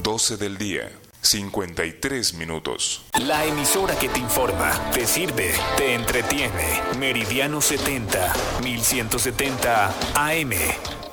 12 del día, 53 minutos. La emisora que te informa, te sirve, te entretiene. Meridiano 70, 1170 AM.